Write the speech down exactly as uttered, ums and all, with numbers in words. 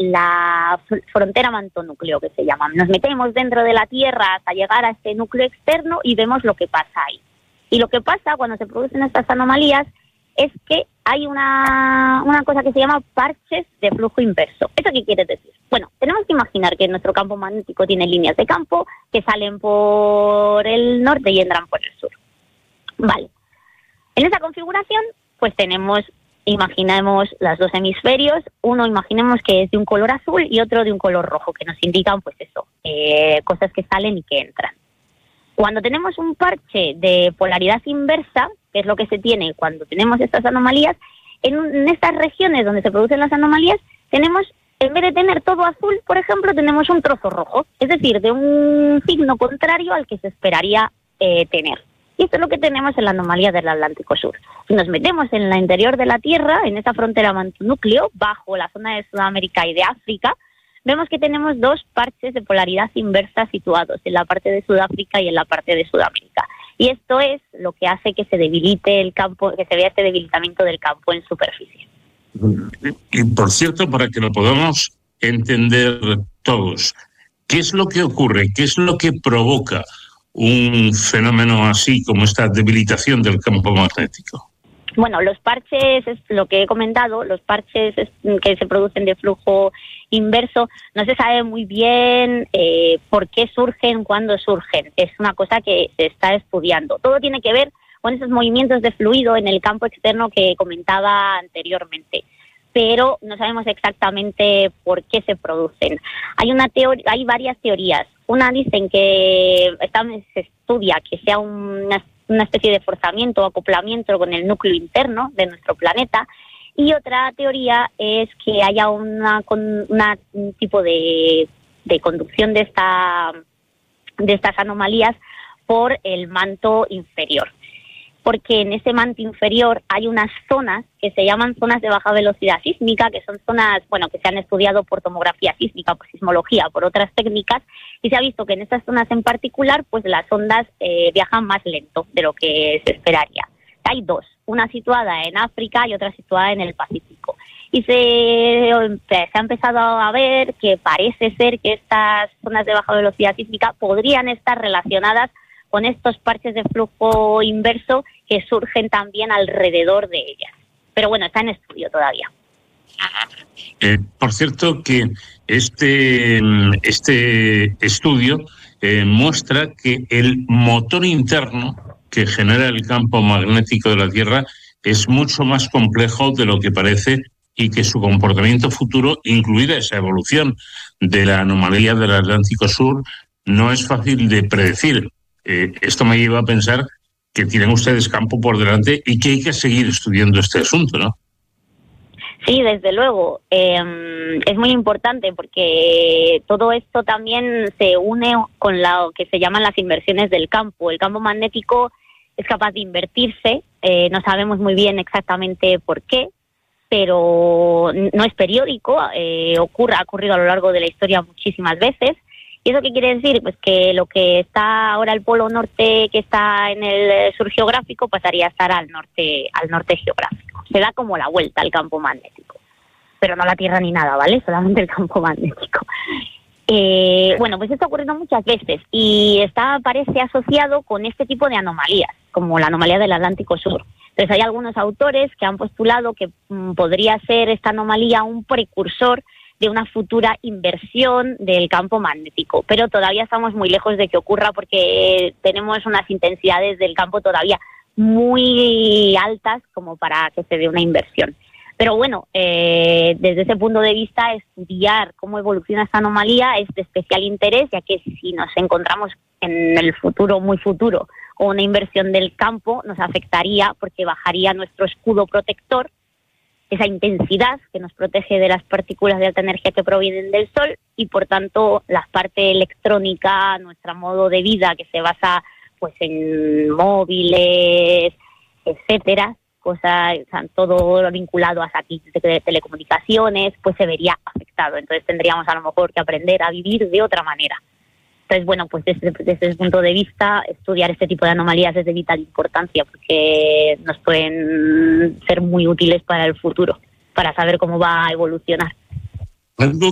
la frontera mantonúcleo, que se llama. Nos metemos dentro de la Tierra hasta llegar a este núcleo externo y vemos lo que pasa ahí. Y lo que pasa cuando se producen estas anomalías es que hay una, una cosa que se llama parches de flujo inverso. ¿Eso qué quiere decir? Bueno, tenemos que imaginar que nuestro campo magnético tiene líneas de campo que salen por el norte y entran por el sur. Vale. En esa configuración, pues tenemos, imaginemos los dos hemisferios. Uno, imaginemos que es de un color azul y otro de un color rojo, que nos indican, pues eso, eh, cosas que salen y que entran. Cuando tenemos un parche de polaridad inversa, que es lo que se tiene cuando tenemos estas anomalías, en, en estas regiones donde se producen las anomalías, tenemos, en vez de tener todo azul, por ejemplo, tenemos un trozo rojo, es decir, de un signo contrario al que se esperaría eh, tener. Y esto es lo que tenemos en la anomalía del Atlántico Sur. Si nos metemos en la interior de la Tierra, en esa frontera mantonúcleo, bajo la zona de Sudamérica y de África, vemos que tenemos dos parches de polaridad inversa situados en la parte de Sudáfrica y en la parte de Sudamérica. Y esto es lo que hace que se debilite el campo, que se vea este debilitamiento del campo en superficie. Y por cierto, para que lo podamos entender todos, ¿qué es lo que ocurre? ¿Qué es lo que provoca un fenómeno así como esta debilitación del campo magnético? Bueno, los parches, es lo que he comentado, los parches que se producen de flujo inverso, no se sabe muy bien eh, por qué surgen, cuándo surgen. Es una cosa que se está estudiando. Todo tiene que ver con esos movimientos de fluido en el campo externo que comentaba anteriormente, pero no sabemos exactamente por qué se producen. Hay una teoría, hay varias teorías. Una dicen que esta, se estudia que sea una una especie de forzamiento o acoplamiento con el núcleo interno de nuestro planeta, y otra teoría es que haya una, una un tipo de, de conducción de esta de estas anomalías por el manto inferior, porque en ese manto inferior hay unas zonas que se llaman zonas de baja velocidad sísmica, que son zonas, bueno, que se han estudiado por tomografía sísmica, por sismología, por otras técnicas, y se ha visto que en estas zonas en particular, pues las ondas eh, viajan más lento de lo que se esperaría. Hay dos, una situada en África y otra situada en el Pacífico. Y se, se ha empezado a ver que parece ser que estas zonas de baja velocidad sísmica podrían estar relacionadas con estos parches de flujo inverso que surgen también alrededor de ellas. Pero bueno, está en estudio todavía. Eh, por cierto, que este, este estudio eh, muestra que el motor interno que genera el campo magnético de la Tierra es mucho más complejo de lo que parece, y que su comportamiento futuro, incluida esa evolución de la anomalía del Atlántico Sur, no es fácil de predecir. Eh, esto me lleva a pensar que tienen ustedes campo por delante y que hay que seguir estudiando este asunto, ¿no? Sí, desde luego. Eh, es muy importante porque todo esto también se une con lo que se llaman las inversiones del campo. El campo magnético es capaz de invertirse, eh, no sabemos muy bien exactamente por qué, pero no es periódico, eh, ocurre, ha ocurrido a lo largo de la historia muchísimas veces. ¿Y eso qué quiere decir? Pues que lo que está ahora el polo norte, que está en el sur geográfico, pasaría a estar al norte, al norte geográfico. Se da como la vuelta al campo magnético, pero no la Tierra ni nada, ¿vale? Solamente el campo magnético. Eh, bueno, pues esto ha ocurrido muchas veces y está, parece asociado con este tipo de anomalías, como la anomalía del Atlántico Sur. Entonces hay algunos autores que han postulado que mmm, podría ser esta anomalía un precursor de una futura inversión del campo magnético, pero todavía estamos muy lejos de que ocurra porque tenemos unas intensidades del campo todavía muy altas como para que se dé una inversión. Pero bueno, eh, desde ese punto de vista, estudiar cómo evoluciona esta anomalía es de especial interés, ya que si nos encontramos en el futuro, muy futuro, con una inversión del campo, nos afectaría porque bajaría nuestro escudo protector, esa intensidad que nos protege de las partículas de alta energía que provienen del Sol, y por tanto la parte electrónica, nuestro modo de vida que se basa pues en móviles, etcétera, cosas, o sea, todo todo a satélites de telecomunicaciones, pues se vería afectado. Entonces tendríamos a lo mejor que aprender a vivir de otra manera. Entonces, bueno, pues desde, desde ese punto de vista, estudiar este tipo de anomalías es de vital importancia porque nos pueden ser muy útiles para el futuro, para saber cómo va a evolucionar. Algo